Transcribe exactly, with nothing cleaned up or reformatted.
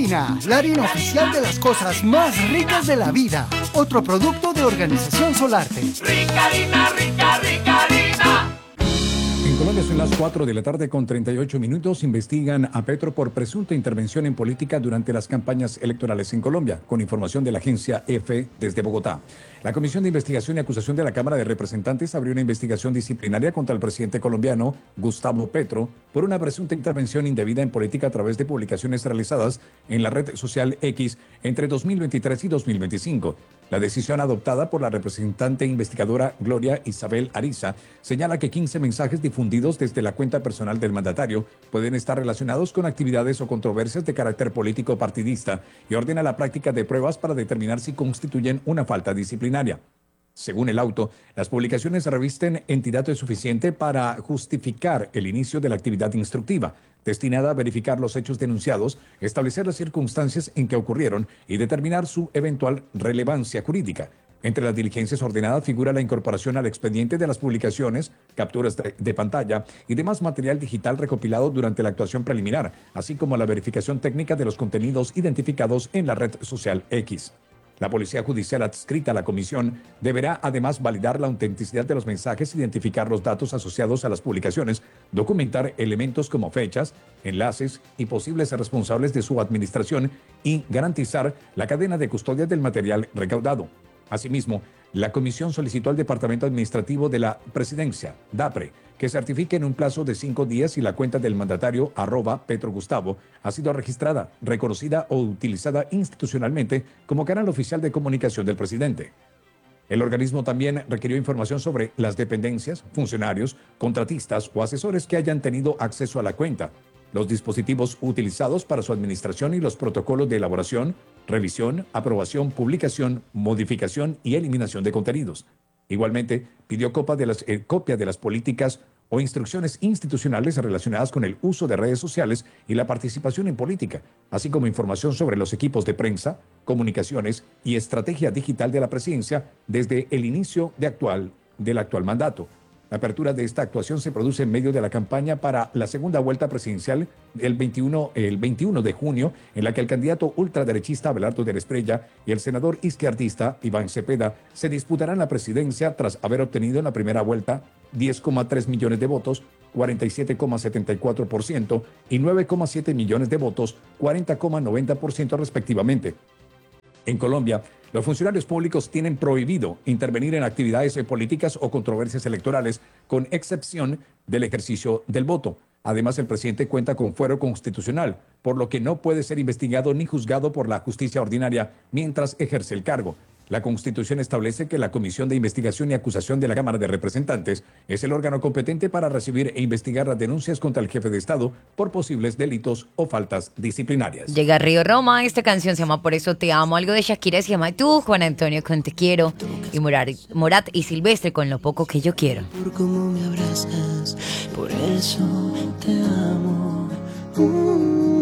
Harina, la harina oficial de las cosas más ricas de la vida. Otro producto de Organización Solarte. Rica harina, rica, rica harina. En Colombia son las cuatro de la tarde con treinta y ocho minutos. Investigan a Petro por presunta intervención en política durante las campañas electorales en Colombia, con información de la agencia EFE desde Bogotá. La Comisión de Investigación y Acusación de la Cámara de Representantes abrió una investigación disciplinaria contra el presidente colombiano, Gustavo Petro, por una presunta intervención indebida en política a través de publicaciones realizadas en la red social X entre dos mil veintitrés y dos mil veinticinco. La decisión adoptada por la representante investigadora Gloria Isabel Ariza señala que quince mensajes difundidos desde la cuenta personal del mandatario pueden estar relacionados con actividades o controversias de carácter político partidista y ordena la práctica de pruebas para determinar si constituyen una falta disciplinaria. Según el auto, las publicaciones revisten entidad suficiente para justificar el inicio de la actividad instructiva, destinada a verificar los hechos denunciados, establecer las circunstancias en que ocurrieron y determinar su eventual relevancia jurídica. Entre las diligencias ordenadas figura la incorporación al expediente de las publicaciones, capturas de, de pantalla y demás material digital recopilado durante la actuación preliminar, así como la verificación técnica de los contenidos identificados en la red social X. La Policía Judicial adscrita a la comisión deberá además validar la autenticidad de los mensajes, identificar los datos asociados a las publicaciones, documentar elementos como fechas, enlaces y posibles responsables de su administración y garantizar la cadena de custodia del material recaudado. Asimismo, la comisión solicitó al Departamento Administrativo de la Presidencia, DAPRE, que certifique en un plazo de cinco días si la cuenta del mandatario arroba Petro Gustavo ha sido registrada, reconocida o utilizada institucionalmente como canal oficial de comunicación del presidente. El organismo también requirió información sobre las dependencias, funcionarios, contratistas o asesores que hayan tenido acceso a la cuenta, los dispositivos utilizados para su administración y los protocolos de elaboración, revisión, aprobación, publicación, modificación y eliminación de contenidos. Igualmente, pidió copia de las, eh, copia de las políticas o instrucciones institucionales relacionadas con el uso de redes sociales y la participación en política, así como información sobre los equipos de prensa, comunicaciones y estrategia digital de la presidencia desde el inicio de actual, del actual mandato. La apertura de esta actuación se produce en medio de la campaña para la segunda vuelta presidencial el veintiuno, el veintiuno de junio, en la que el candidato ultraderechista Abelardo de la Espriella y el senador izquierdista Iván Cepeda se disputarán la presidencia tras haber obtenido en la primera vuelta diez coma tres millones de votos, cuarenta y siete coma setenta y cuatro por ciento, y nueve coma siete millones de votos, cuarenta coma noventa por ciento respectivamente. En Colombia, los funcionarios públicos tienen prohibido intervenir en actividades políticas o controversias electorales, con excepción del ejercicio del voto. Además, el presidente cuenta con fuero constitucional, por lo que no puede ser investigado ni juzgado por la justicia ordinaria mientras ejerce el cargo. La Constitución establece que la Comisión de Investigación y Acusación de la Cámara de Representantes es el órgano competente para recibir e investigar las denuncias contra el jefe de Estado por posibles delitos o faltas disciplinarias. Llega Río Roma, esta canción se llama Por eso te amo, algo de Shakira se llama Tú, Juan Antonio con Te quiero, y Morat, Morat y Silvestre con Lo poco que yo quiero. Por cómo me abrazas, por eso te amo. Uh.